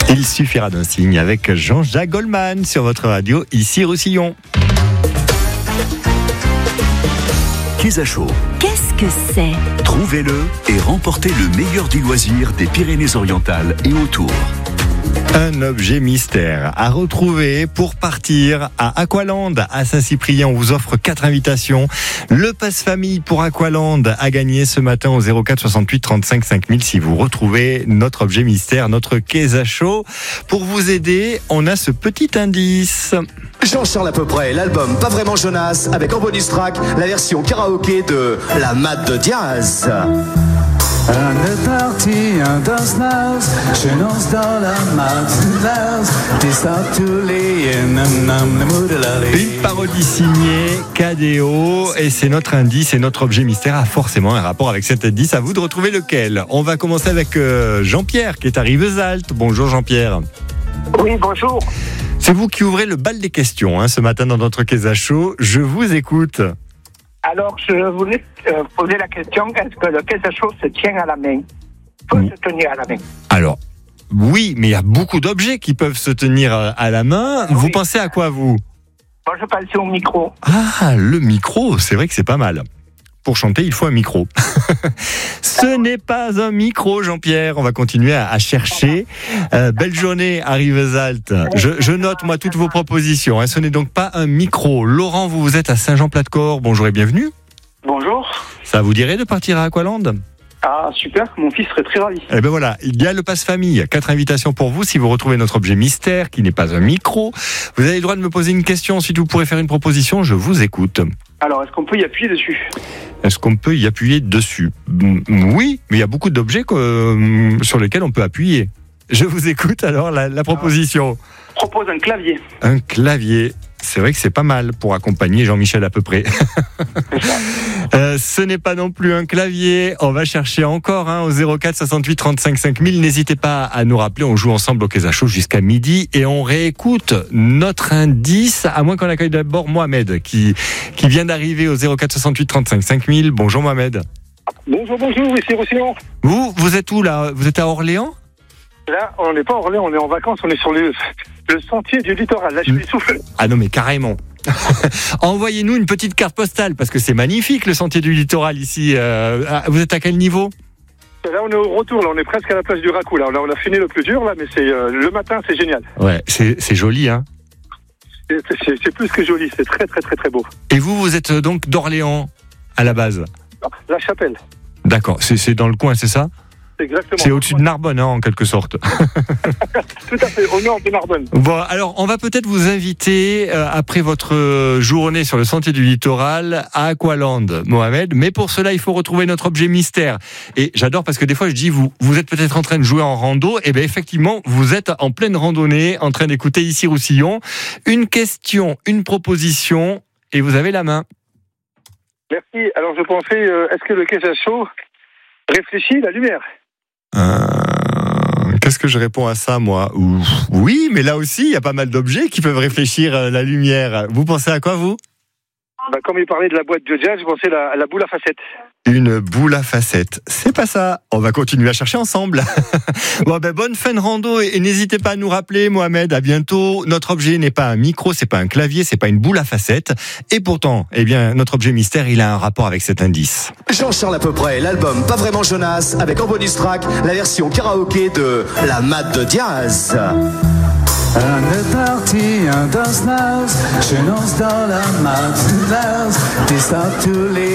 Il suffira d'un signe avec Jean-Jacques Goldman sur votre radio, ici Roussillon. Quesacho. Qu'est-ce que c'est ? Trouvez-le et remportez le meilleur du loisir des Pyrénées-Orientales et autour. Un objet mystère à retrouver pour partir à Aqualand à Saint-Cyprien. On vous offre 4 invitations. Le passe famille pour Aqualand a gagné ce matin au 04 68 35 5000 si vous retrouvez notre objet mystère, notre Quesacho. Pour vous aider, on a ce petit indice. Jean-Charles à peu près, l'album Pas vraiment Jonas, avec en bonus track la version karaoké de La Mat de Diaz. On est parti en danse chez nous dans la masse, Une parodie signée KDO et c'est notre indice et notre objet mystère a forcément un rapport avec cet indice. À vous de retrouver lequel. On va commencer avec Jean-Pierre qui est à Rivesaltes. Bonjour Jean-Pierre. Oui, bonjour. C'est vous qui ouvrez le bal des questions ce matin dans notre Quesacho. Je vous écoute. Alors, je voulais poser la question, est-ce que le Quesacho se tient à la main ? Peut se tenir à la main. Alors, oui, mais il y a beaucoup d'objets qui peuvent se tenir à la main. Oui. Vous pensez à quoi, vous ? Moi, je pensais au micro. Ah, le micro, c'est vrai que c'est pas mal. Pour chanter, il faut un micro. Ce n'est pas un micro, Jean-Pierre. On va continuer à chercher. Belle journée à Rivesaltes. Je note, moi, toutes vos propositions. Ce n'est donc pas un micro. Laurent, vous êtes à Saint-Jean-Plat-de-Corps. Bonjour et bienvenue. Bonjour. Ça vous dirait de partir à Aqualand ? Ah, super. Mon fils serait très ravi. Eh ben voilà, il y a le passe famille. 4 invitations pour vous. Si vous retrouvez notre objet mystère, qui n'est pas un micro, vous avez le droit de me poser une question. Ensuite, vous pourrez faire une proposition. Je vous écoute. Alors, est-ce qu'on peut y appuyer dessus ? Est-ce qu'on peut y appuyer dessus ? Oui, mais il y a beaucoup d'objets sur lesquels on peut appuyer. Je vous écoute alors la proposition. Propose un clavier. Un clavier. C'est vrai que c'est pas mal pour accompagner Jean-Michel à peu près. Ce n'est pas non plus un clavier. On va chercher encore au 04 68 35 5000. N'hésitez pas à nous rappeler. On joue ensemble au Quesacho jusqu'à midi et on réécoute notre indice. À moins qu'on accueille d'abord Mohamed qui vient d'arriver au 04 68 35 5000. Bonjour Mohamed. Bonjour, ici Roussillon. Vous êtes où là ? Vous êtes à Orléans ? Là, on n'est pas à Orléans, on est en vacances, on est sur le sentier du littoral. Là, je suis essoufflé. Ah non, mais carrément. Envoyez-nous une petite carte postale, parce que c'est magnifique, le sentier du littoral ici. Vous êtes à quel niveau ? Là, on est au retour, là, on est presque à la place du Racou. Là, on a fini le plus dur, là, mais c'est le matin, c'est génial. Ouais, c'est joli, hein. C'est plus que joli, c'est très, très, très, très beau. Et vous êtes donc d'Orléans, à la base ? La Chapelle. D'accord, c'est dans le coin, c'est ça ? Exactement. C'est au-dessus de Narbonne, en quelque sorte. Tout à fait, au nord de Narbonne. Bon, alors, on va peut-être vous inviter, après votre journée sur le sentier du littoral, à Aqualand, Mohamed. Mais pour cela, il faut retrouver notre objet mystère. Et j'adore parce que des fois, je dis, vous êtes peut-être en train de jouer en rando. Et bien, effectivement, vous êtes en pleine randonnée, en train d'écouter ici Roussillon. Une question, une proposition, et vous avez la main. Merci. Alors, je pensais, est-ce que le Quesacho réfléchit la lumière ? Qu'est-ce que je réponds à ça, moi ? Oui, mais là aussi, il y a pas mal d'objets qui peuvent réfléchir la lumière. Vous pensez à quoi, vous ? Comme il parlait de la boîte de jazz, je pensais à la boule à facettes. Une boule à facettes. C'est pas ça. On va continuer à chercher ensemble. Bon, bonne fin de rando et n'hésitez pas à nous rappeler, Mohamed. À bientôt. Notre objet n'est pas un micro, c'est pas un clavier, c'est pas une boule à facettes. Et pourtant, notre objet mystère, il a un rapport avec cet indice. Jean-Charles à peu près, l'album Pas vraiment Jonas, avec en bonus track la version karaoké de La Mat de Diaz. On est parti en danse chez nous dans la masse, tous les